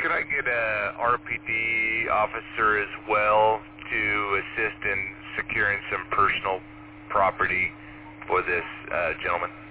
could I get a RPD officer as well to assist in securing some personal property for this gentleman?